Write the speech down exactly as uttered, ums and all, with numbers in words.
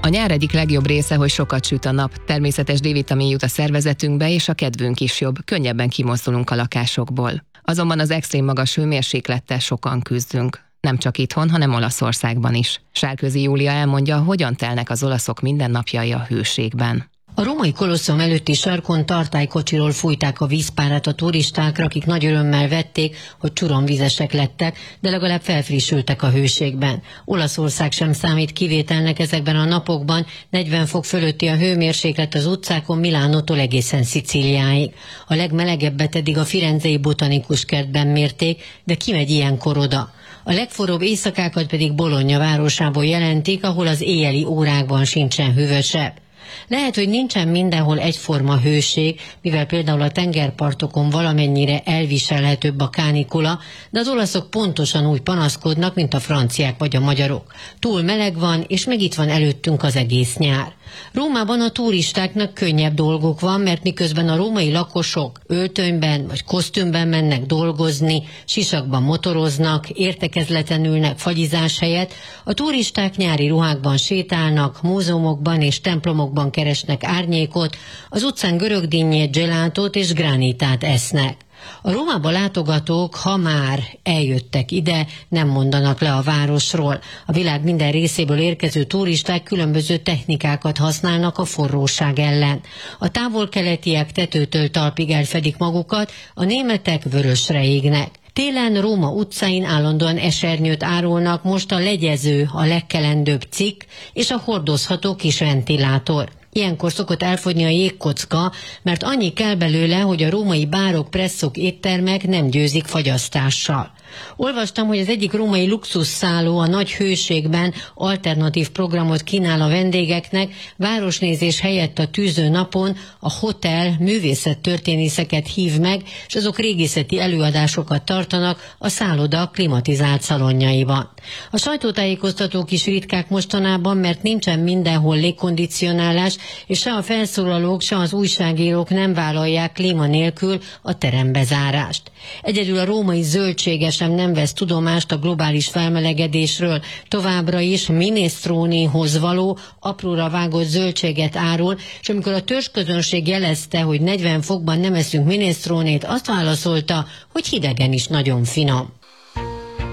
A nyár egyik legjobb része, hogy sokat süt a nap, természetes D-vitamin jut a szervezetünkbe, és a kedvünk is jobb, könnyebben kimozdulunk a lakásokból. Azonban az extrém magas hőmérséklettel sokan küzdünk. Nem csak itthon, hanem Olaszországban is. Sárközi Júlia elmondja, hogyan telnek az olaszok mindennapjai a hőségben. A római kolosszum előtti sarkon tartálykocsiról fújták a vízpárát a turistákra, akik nagy örömmel vették, hogy csuromvizesek lettek, de legalább felfrissültek a hőségben. Olaszország sem számít kivételnek ezekben a napokban, negyven fok fölötti a hőmérséklet az utcákon Milánótól egészen Szicíliáig. A legmelegebbet eddig a firenzei botanikus kertben mérték, de ki megy ilyenkor oda? A legforróbb éjszakákat pedig Bologna városából jelentik, ahol az éjjeli órákban sincsen hűvösebb. Lehet, hogy nincsen mindenhol egyforma hőség, mivel például a tengerpartokon valamennyire elviselhetőbb a kánikula, de az olaszok pontosan úgy panaszkodnak, mint a franciák vagy a magyarok. Túl meleg van, és meg itt van előttünk az egész nyár. Rómában a turistáknak könnyebb dolguk van, mert miközben a római lakosok öltönyben vagy kosztümben mennek dolgozni, sisakban motoroznak, értekezleten ülnek fagyizás helyett, a turisták nyári ruhákban sétálnak, múzeumokban és templomokban keresnek árnyékot, az utcán görögdinnyét, gelátót és gránitát esznek. A Rómába látogatók, ha már eljöttek ide, nem mondanak le a városról. A világ minden részéből érkező turisták különböző technikákat használnak a forróság ellen. A távol-keletiek tetőtől talpig elfedik magukat, a németek vörösre égnek. Télen Róma utcáin állandóan esernyőt árulnak, most a legyező, a legkelendőbb cikk és a hordozható kis ventilátor. Ilyenkor szokott elfogyni a jégkocka, mert annyi kell belőle, hogy a római bárok, presszok, éttermek nem győzik fagyasztással. Olvastam, hogy az egyik római luxusszálló a nagy hőségben alternatív programot kínál a vendégeknek, városnézés helyett a tűző napon a hotel művészettörténészeket hív meg, és azok régészeti előadásokat tartanak a szálloda klimatizált szalonjaiban. A sajtótájékoztatók is ritkák mostanában, mert nincsen mindenhol légkondicionálás, és se a felszólalók, se az újságírók nem vállalják klíma nélkül a terembezárást. Egyedül a római zöldséges sem nem vesz tudomást a globális felmelegedésről, továbbra is minestronihoz való, apróra vágott zöldséget árul, és amikor a törzsközönség jelezte, hogy negyven fokban nem eszünk minestronét, azt válaszolta, hogy hidegen is nagyon finom.